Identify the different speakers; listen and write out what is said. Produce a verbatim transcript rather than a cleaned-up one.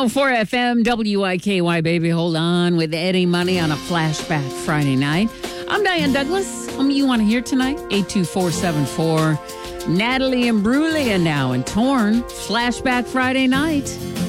Speaker 1: oh four F M, W I K Y, baby. Hold on with Eddie Money on a flashback Friday night. I'm Diane Douglas. Whom you want to hear tonight? eight two four seven four. Natalie and Brulia now and Torn. Flashback Friday night.